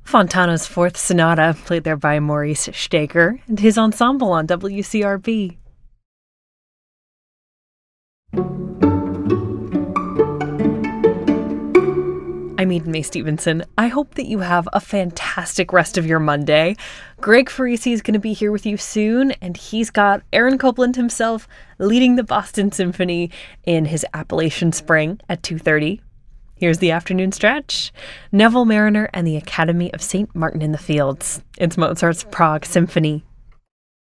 Fontana's Fourth Sonata, played there by Maurice Staker, and his ensemble on WCRB. I'm Eden May Stevenson. I hope that you have a fantastic rest of your Monday. Greg Farisi is going to be here with you soon, and he's got Aaron Copland himself leading the Boston Symphony in his Appalachian Spring at 2:30. Here's the afternoon stretch. Neville Marriner and the Academy of St. Martin in the Fields. It's Mozart's Prague Symphony.